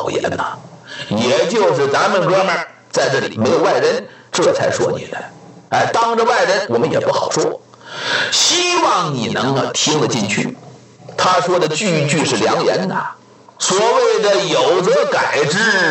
口言呐，也就是咱们哥们儿在这里没有外人，这才说你的。哎，当着外人我们也不好说，希望你能听得进去。他说的句句是良言呐，所谓的有则改之。